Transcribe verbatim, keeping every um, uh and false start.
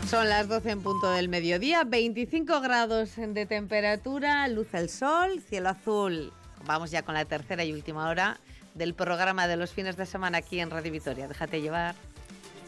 Son las doce en punto del mediodía, veinticinco grados de temperatura, luce el sol, cielo azul. Vamos ya con la tercera y última hora del programa de los fines de semana aquí en Radio Vitoria. Déjate llevar.